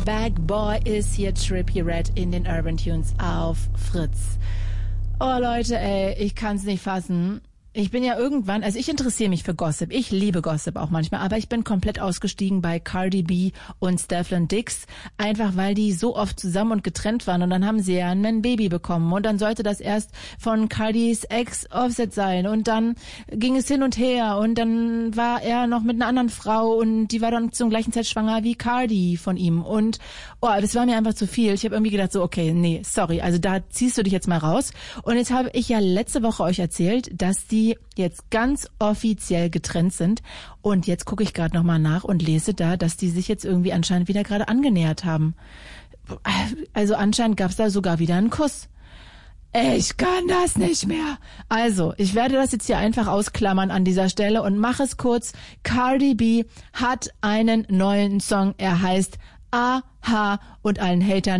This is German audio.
Bag Boy ist hier Trippie Redd in den Urban Tunes auf Fritz. Oh Leute, ey, ich kann's nicht fassen. Ich bin ja irgendwann, also ich interessiere mich für Gossip. Ich liebe Gossip auch manchmal, aber ich bin komplett ausgestiegen bei Cardi B und Stefflon Diggs, einfach weil die so oft zusammen und getrennt waren und dann haben sie ja ein Baby bekommen und dann sollte das erst von Cardis Ex Offset sein und dann ging es hin und her und dann war er noch mit einer anderen Frau und die war dann zur gleichen Zeit schwanger wie Cardi von ihm und das war mir einfach zu viel. Ich habe irgendwie gedacht so, okay, nee, sorry, also da ziehst du dich jetzt mal raus und jetzt habe ich ja letzte Woche euch erzählt, dass die jetzt ganz offiziell getrennt sind. Und jetzt gucke ich gerade nochmal nach und lese da, dass die sich jetzt irgendwie anscheinend wieder gerade angenähert haben. Also anscheinend gab es da sogar wieder einen Kuss. Ich kann das nicht mehr. Also, ich werde das jetzt hier einfach ausklammern an dieser Stelle und mache es kurz. Cardi B hat einen neuen Song. Er heißt Aha und allen Hatern